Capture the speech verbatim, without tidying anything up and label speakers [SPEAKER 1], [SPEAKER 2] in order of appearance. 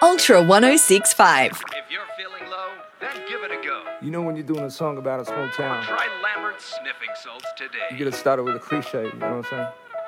[SPEAKER 1] Ultra one oh six point five.
[SPEAKER 2] If you're feeling low, then give it a go.
[SPEAKER 3] You know when you're doing a song about a small town,
[SPEAKER 2] Try Lambert's sniffing salts today.
[SPEAKER 3] you gotta start it with a cliche, you know what I'm saying?